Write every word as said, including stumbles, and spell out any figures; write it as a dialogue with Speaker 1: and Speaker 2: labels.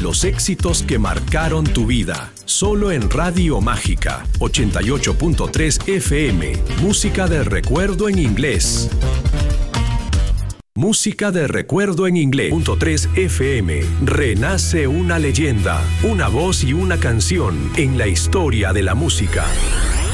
Speaker 1: los éxitos que marcaron tu vida. Solo en Radio Mágica, ochenta y ocho punto tres F M. Música de recuerdo en inglés. Música de recuerdo en inglés. Punto tres F M. Renace una leyenda, una voz y una canción en la historia de la música.